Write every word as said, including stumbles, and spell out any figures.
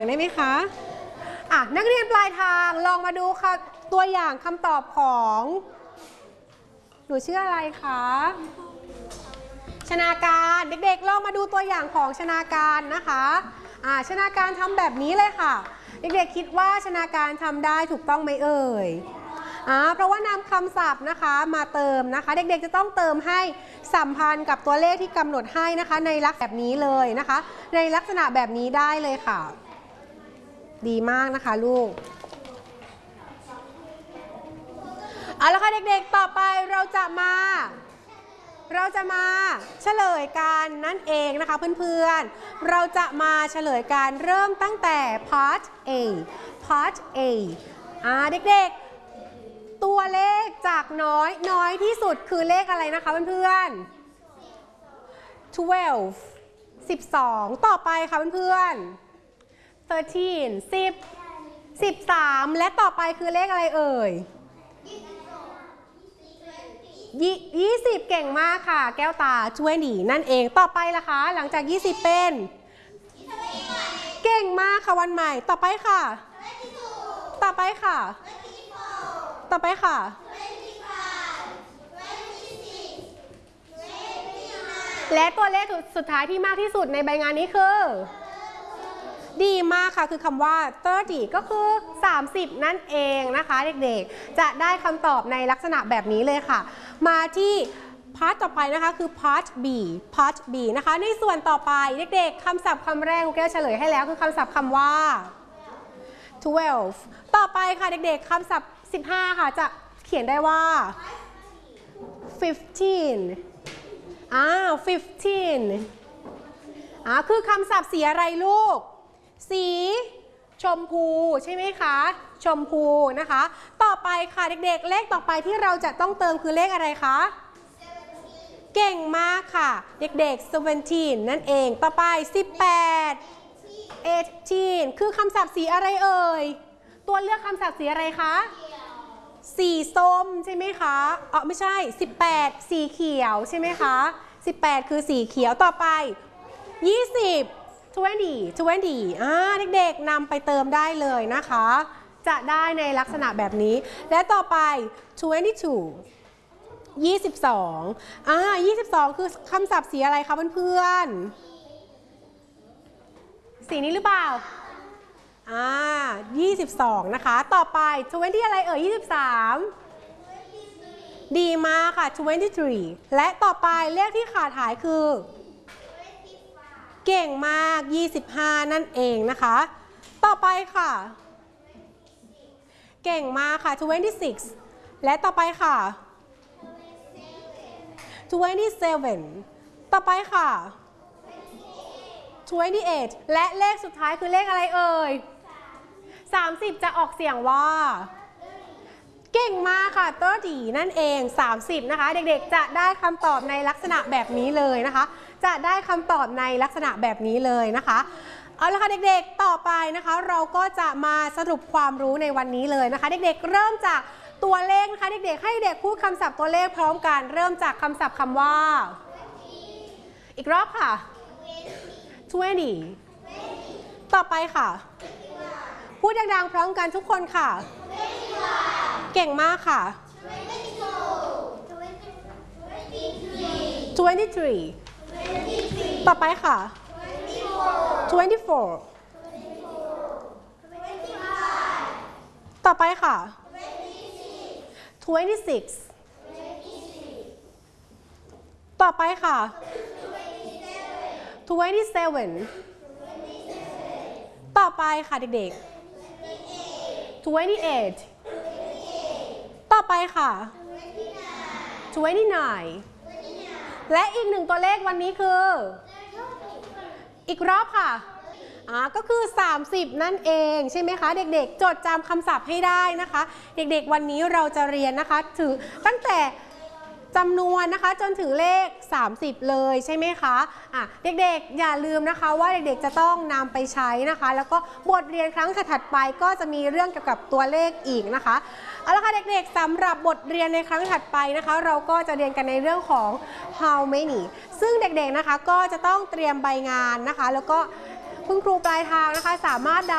ได้ไหมคะอ่ะนักเรียนปลายทางลองมาดูค่ะตัวอย่างคำตอบของหนูชื่ออะไรคะชนาการเด็กๆลองมาดูตัวอย่างของชนาการนะคะอ่าชนาการทำแบบนี้เลยค่ะเด็กๆคิดว่าชนาการทำได้ถูกต้องไหมเอ่ยอ่าเพราะว่านำคำศัพท์นะคะมาเติมนะคะเด็กๆจะต้องเติมให้สัมพันธ์กับตัวเลขที่กำหนดให้นะคะในลักษณะแบบนี้เลยนะคะในลักษณะแบบนี้ได้เลยค่ะดีมากนะคะลูกเอาละค่ะเด็กๆต่อไปเราจะมาเราจะมาเฉลยกันนั่นเองนะคะเพื่อนๆเราจะมาเฉลยการเริ่มตั้งแต่ part A part A อ่าเด็กๆตัวเลขจากน้อยน้อยที่สุดคือเลขอะไรนะคะเพื่อนๆtwelve สิบสองต่อไปค่ะเพื่อนๆthirteen สิบ สิบสามและต่อไปคือเลขอะไรเอ่ยยี่สิบเก่งมากค่ะแก้วตาtwentyนั่นเองต่อไปล่ะคะหลังจากยี่สิบเป็นเก่งมากค่ะวันใหม่ต่อไปค่ะต่อไปค่ะต่อไปค่ะและตัวเลขสุดท้ายที่มากที่สุดในใบงานนี้คือดีมากค่ะคือคำว่าthirtyก็คือสามสิบนั่นเองนะคะเด็กๆจะได้คำตอบในลักษณะแบบนี้เลยค่ะมาที่พาร์ทต่อไปนะคะคือ part B part B นะคะในส่วนต่อไปเด็กๆคำศัพท์คำแรกครูแก้วเฉลยให้แล้วคือคำศัพท์คำว่าtwelveต่อไปค่ะเด็กๆคำศัพท์สิบห้าค่ะจะเขียนได้ว่าfifteenอ่าfifteenอ่าคือคำศัพท์สีอะไรลูกสีชมพูใช่ไหมคะชมพูนะคะต่อไปค่ะเด็กๆเลขต่อไปที่เราจะต้องเติมคือเลขอะไรคะเก่งมากค่ะเด็กๆseventeenนั่นเองต่อไปสิบแปด eighteenคือคำศัพท์สีอะไรเอ่ยตัวเลือกคำศัพท์สีอะไรคะสีส้มใช่ไหมคะอ๋อไม่ใช่สิบแปดสีเขียวใช่ไหมคะสิบแปดคือสีเขียวต่อไปยี่สิบtwenty twentyอ่าเด็กๆนำไปเติมได้เลยนะคะจะได้ในลักษณะแบบนี้และต่อไปtwenty-twoยี่สิบสองอ่ายี่สิบสองคือคำศัพท์สีอะไรคะเพื่อนๆสีนี้หรือเปล่าอ่ายี่สิบสองนะคะต่อไปtwentyอะไรเอ่ยยี่สิบสามดีมากค่ะtwenty-threeและต่อไปเลขที่ขาดหายคือเก่งมากยี่สิบห้านั่นเองนะคะต่อไปค่ะเก่งมากค่ะtwenty-sixและต่อไปค่ะtwenty-sevenต่อไปค่ะtwenty-eightและเลขสุดท้ายคือเลขอะไรเอ่ยสามสิบจะออกเสียงว่าเก่งมากค่ะthirtyนั่นเองสามสิบนะคะเด็กๆจะได้คำตอบในลักษณะแบบนี้เลยนะคะจะได้คำตอบในลักษณะแบบนี้เลยนะคะเอาละค่ะเด็กๆต่อไปนะคะเราก็จะมาสรุปความรู้ในวันนี้เลยนะคะเด็กๆเริ่มจากตัวเลขนะคะเด็กๆให้เด็กพูดคำศัพท์ตัวเลขพร้อมกันเริ่มจากคำศัพท์คำว่าอีกรอบค่ะtwentyต่อไปค่ะพูดดังๆพร้อมกันทุกคนค่ะเก่งมากค่ะtwenty-threeต่อไปค่ะtwenty-fourต่อไปค่ะtwenty-sixต่อไปค่ะtwenty-sevenต่อไปค่ะเด็กๆtwenty-eightต่อไปค่ะtwenty-nineและอีกหนึ่งตัวเลขวันนี้คืออีกรอบค่ะอ่าก็คือสามสิบนั่นเองใช่ไหมคะเด็กๆจดจำคำศัพท์ให้ได้นะคะเด็กๆวันนี้เราจะเรียนนะคะถือตั้งแต่จำนวนนะคะจนถึงเลขสามสิบเลยใช่ไหมคะอ่ะเด็กๆอย่าลืมนะคะว่าเด็กๆจะต้องนำไปใช้นะคะแล้วก็บทเรียนครั้งถัดไปก็จะมีเรื่องเกี่ยวกับตัวเลขอีกนะคะเอาละค่ะเด็กๆสำหรับบทเรียนในครั้งถัดไปนะคะเราก็จะเรียนกันในเรื่องของ how many ซึ่งเด็กๆนะคะก็จะต้องเตรียมใบงานนะคะแล้วก็คุณครูปลายทางนะคะสามารถ